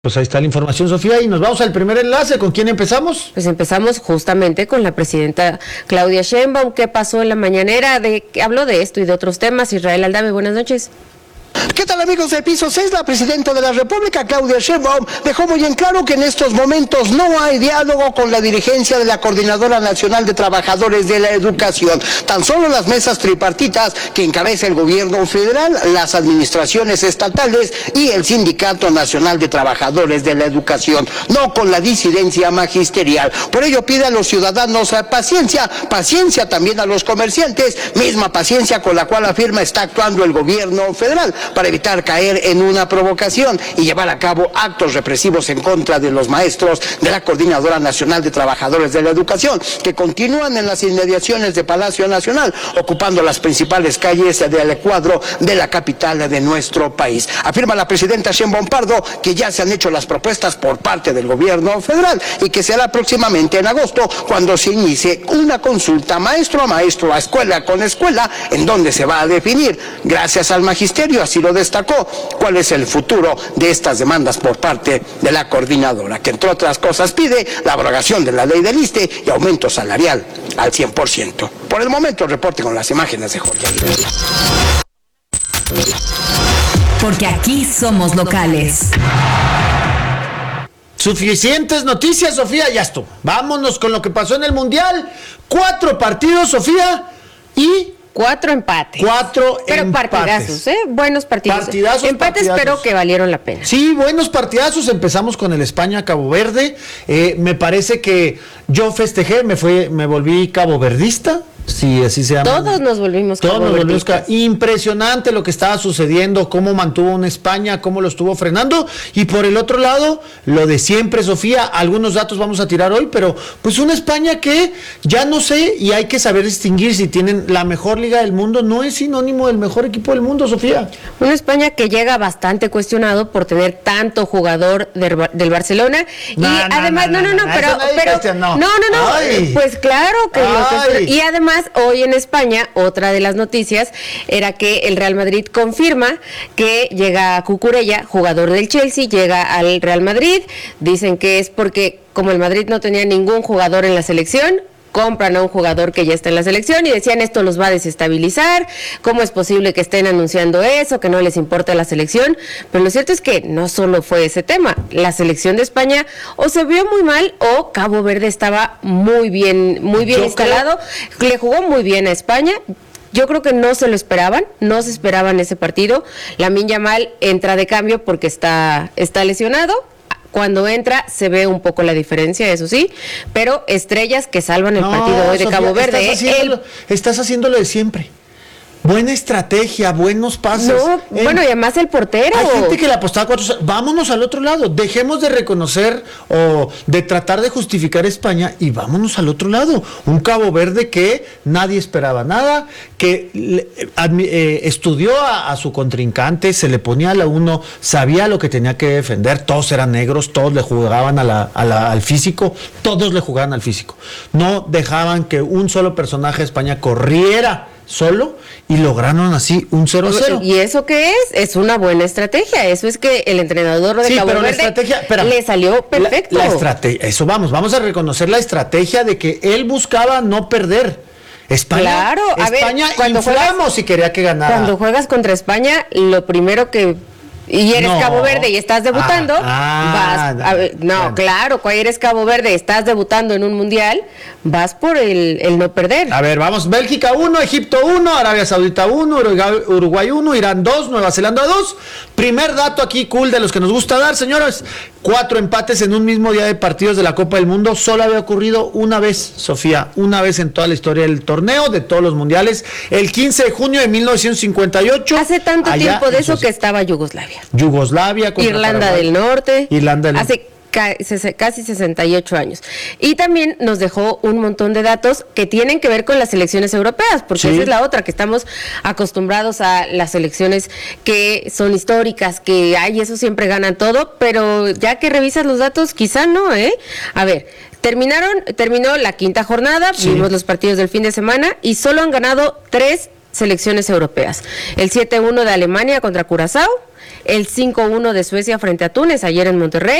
Pues ahí está la información, Sofía, y nos vamos al primer enlace. ¿Con quién empezamos? Pues empezamos justamente con la presidenta Claudia Sheinbaum. ¿Qué pasó en la mañanera? Habló de esto y de otros temas. Israel Aldave, buenas noches. ¿Qué tal, amigos del Piso 6? La presidenta de la República, Claudia Sheinbaum, dejó muy en claro que en estos momentos no hay diálogo con la dirigencia de la Coordinadora Nacional de Trabajadores de la Educación. Tan solo las mesas tripartitas que encabeza el gobierno federal, las administraciones estatales y el Sindicato Nacional de Trabajadores de la Educación, no con la disidencia magisterial. Por ello pide a los ciudadanos paciencia también a los comerciantes, misma paciencia con la cual afirma está actuando el gobierno federal, para evitar caer en una provocación y llevar a cabo actos represivos en contra de los maestros de la Coordinadora Nacional de Trabajadores de la Educación, que continúan en las inmediaciones de Palacio Nacional, ocupando las principales calles del cuadro de la capital de nuestro país. Afirma la presidenta Sheinbaum Pardo que ya se han hecho las propuestas por parte del gobierno federal y que será próximamente en agosto cuando se inicie una consulta maestro a maestro, a escuela con escuela, en donde se va a definir, gracias al magisterio, así lo destacó, cuál es el futuro de estas demandas por parte de la coordinadora, que entre otras cosas pide la abrogación de la ley del ISSSTE y aumento salarial al 100%. Por el momento, reporte con las imágenes de Jorge Aguirre. Porque aquí somos locales. Suficientes noticias, Sofía, ya estuvo. Vámonos con lo que pasó en el Mundial. 4 partidos, Sofía, y 4 empates. Pero empates. Partidazos, buenos partidos. Empates, partidazos. pero que valieron la pena. Sí, buenos partidazos. Empezamos con el España-Cabo Verde. Me parece que yo festejé, me volví caboverdista. Sí, así se llama. Todos nos volvimos caboverdistas. Impresionante lo que estaba sucediendo, cómo mantuvo una España, cómo lo estuvo frenando. Y por el otro lado, lo de siempre, Sofía, algunos datos vamos a tirar hoy, pero pues una España que ya no sé, y hay que saber distinguir si tienen la mejor liga del mundo, no es sinónimo del mejor equipo del mundo, Sofía. Una España que llega bastante cuestionado por tener tanto jugador del Barcelona. Además, pues claro que y además, hoy en España, otra de las noticias era que el Real Madrid confirma que llega Cucurella, jugador del Chelsea, llega al Real Madrid. Dicen que es porque como el Madrid no tenía ningún jugador en la selección, compran a un jugador que ya está en la selección y decían esto los va a desestabilizar, ¿cómo es posible que estén anunciando eso, que no les importa la selección? Pero lo cierto es que no solo fue ese tema, la selección de España o se vio muy mal o Cabo Verde estaba muy bien instalado, le jugó muy bien a España. Yo creo que no se esperaban ese partido. Lamine Yamal entra de cambio porque está lesionado. Cuando entra se ve un poco la diferencia, eso sí, pero estrellas que salvan el partido hoy de Sofía, Cabo Verde. Estás haciendo lo de siempre. Buena estrategia, buenos pasos. Bueno, y además el portero. Hay gente que le apostaba 4. Vámonos al otro lado. Dejemos de reconocer o de tratar de justificar a España y vámonos al otro lado. Un Cabo Verde que nadie esperaba nada, que estudió a su contrincante, se le ponía a la 1, sabía lo que tenía que defender. Todos eran negros, todos le jugaban al físico, todos le jugaban al físico. No dejaban que un solo personaje de España corriera solo y lograron así un 0-0. ¿Y eso qué es? Es una buena estrategia. Eso es que el entrenador de Cabo Verde le salió perfecto. La estrategia, eso vamos a reconocer la estrategia de que él buscaba no perder. España inflamos y quería que ganara. Cuando juegas contra España, lo primero que eres Cabo Verde y estás debutando, claro, cuando eres Cabo Verde, estás debutando en un mundial, vas por el no perder. A ver, vamos, Bélgica 1, Egipto 1, Arabia Saudita 1, Uruguay 1, Irán 2, Nueva Zelanda 2. Primer dato aquí cool de los que nos gusta dar, señores, 4 empates en un mismo día de partidos de la Copa del Mundo. Solo había ocurrido una vez, Sofía, una vez en toda la historia del torneo, de todos los mundiales, el 15 de junio de 1958. Hace tanto tiempo de eso que estaba Yugoslavia contra Irlanda Paraguay. del Norte, hace casi 68 años. Y también nos dejó un montón de datos que tienen que ver con las selecciones europeas, porque esa es la otra, que estamos acostumbrados a las selecciones que son históricas, que eso siempre ganan todo, pero ya que revisas los datos, quizá no, A ver, terminó la quinta jornada, vimos los partidos del fin de semana y solo han ganado 3 selecciones europeas. El 7-1 de Alemania contra Curazao, el 5-1 de Suecia frente a Túnez ayer en Monterrey.